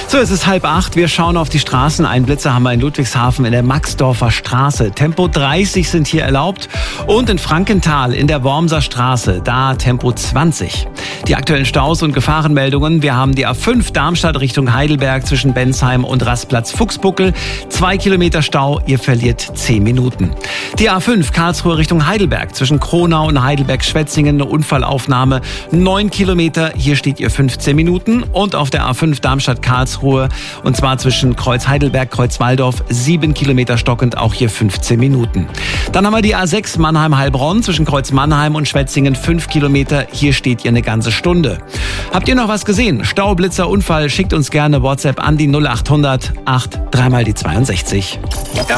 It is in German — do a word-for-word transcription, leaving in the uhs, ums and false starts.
So, es ist halb acht. Wir schauen auf die Straßen. Einen Blitzer haben wir in Ludwigshafen in der Maxdorfer Straße. Tempo dreißig sind hier erlaubt. Und in Frankenthal in der Wormser Straße, da Tempo zwanzig. Die aktuellen Staus und Gefahrenmeldungen. Wir haben die A fünf Darmstadt Richtung Heidelberg zwischen Bensheim und Rastplatz Fuchsbuckel. Zwei Kilometer Stau, ihr verliert zehn Minuten. Die A fünf Karlsruhe Richtung Heidelberg zwischen Kronau und Heidelberg-Schwetzingen. Eine Unfallaufnahme. Neun Kilometer, hier steht ihr fünfzehn Minuten. Und auf der A fünf Darmstadt-Karlsruhe und zwar zwischen Kreuz Heidelberg, Kreuz Walldorf, sieben Kilometer stockend, auch hier fünfzehn Minuten. Dann haben wir die A sechs Mannheim-Heilbronn zwischen Kreuz Mannheim und Schwetzingen, fünf Kilometer, hier steht ihr eine ganze Stunde. Habt ihr noch was gesehen? Stau, Blitzer, Unfall, schickt uns gerne WhatsApp an die null acht hundert acht, dreimal die zweiundsechzig.